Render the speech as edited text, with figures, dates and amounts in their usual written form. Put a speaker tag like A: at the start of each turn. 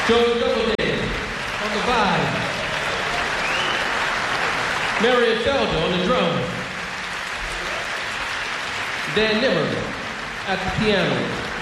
A: Joe Doubleday on the vibe. Marion Felder on the drums. Dan Nimmer at the piano.